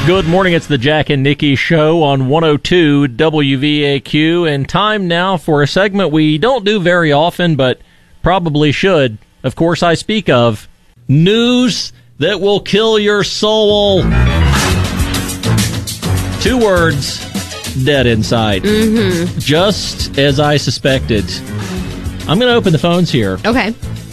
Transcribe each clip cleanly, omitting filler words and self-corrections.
Good morning. It's the Jack and Nikki Show on 102 WVAQ, and time now for a segment we don't do very often, but probably should. Of course, I speak of news that will kill your soul. 2 words, dead inside. Just as I suspected. I'm going to open the phones here. Okay.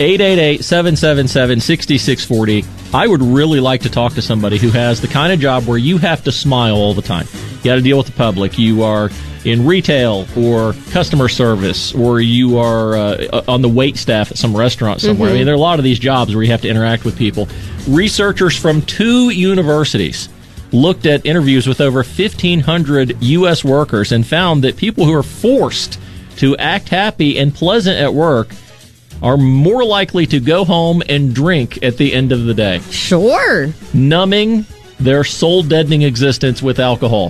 888-777-6640. I would really like to talk to somebody who has the kind of job where you have to smile all the time. You got to deal with the public. You are in retail or customer service, or you are on the wait staff at some restaurant somewhere. I mean, there are a lot of these jobs where you have to interact with people. Researchers from 2 universities looked at interviews with over 1,500 U.S. workers and found that people who are forced to act happy and pleasant at work are more likely to go home and drink at the end of the day. Sure. Numbing their soul-deadening existence with alcohol.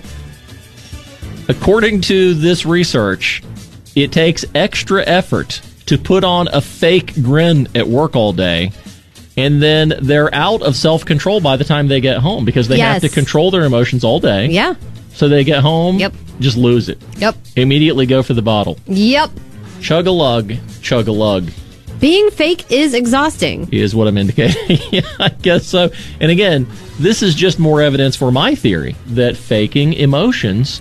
According to this research, it takes extra effort to put on a fake grin at work all day, and then they're out of self-control by the time they get home because they have to control their emotions all day. Yeah. So they get home, just lose it. Yep. Immediately go for the bottle. Yep. Chug-a-lug, chug-a-lug. Being fake is exhausting. Is what I'm indicating. Yeah, I guess so. And again, this is just more evidence for my theory that faking emotions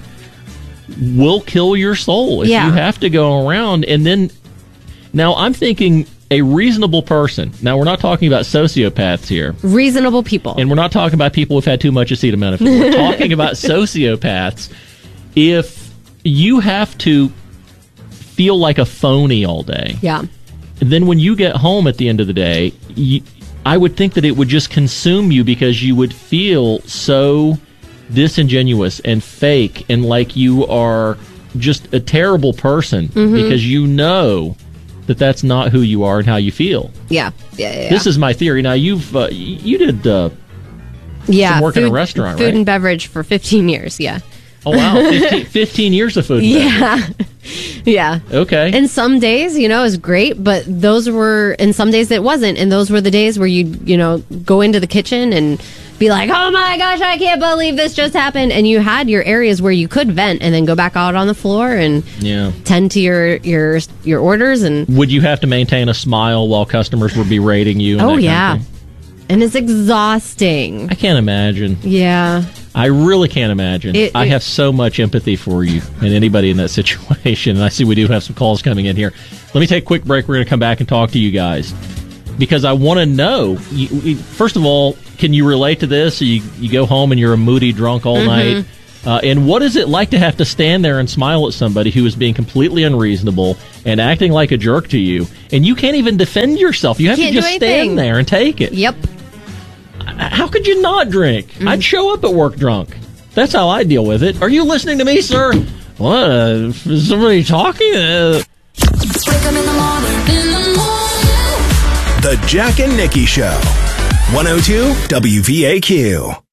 will kill your soul if you have to go around. And then, now I'm thinking a reasonable person. Now, we're not talking about sociopaths here. Reasonable people. And we're not talking about people who've had too much acetaminophen. We're talking about sociopaths. If you have to feel like a phony all day. Yeah. Then when you get home at the end of the day, I would think that it would just consume you because you would feel so disingenuous and fake and like you are just a terrible person because you know that that's not who you are and how you feel. Yeah. This is my theory. Now, you did some work in a restaurant, right? Food and beverage for 15 years, yeah. Oh, wow. 15 years of food and beverage. Yeah. Okay. And some days, it was great, but those were, and some days it wasn't. And those were the days where you go into the kitchen and be like, oh my gosh, I can't believe this just happened. And you had your areas where you could vent and then go back out on the floor and tend to your orders. And would you have to maintain a smile while customers were berating you? And and it's exhausting. I can't imagine. Yeah. I really can't imagine. I have so much empathy for you and anybody in that situation. And I see we do have some calls coming in here. Let me take a quick break. We're going to come back and talk to you guys because I want to know, first of all, can you relate to this? You go home and you're a moody drunk all night. And what is it like to have to stand there and smile at somebody who is being completely unreasonable and acting like a jerk to you? And you can't even defend yourself. You have to just stand there and take it. Yep. How could you not drink? I'd show up at work drunk. That's how I deal with it. Are you listening to me, sir? What? Is somebody talking? Wake up in the morning. The Jack and Nikki Show. 102 WVAQ.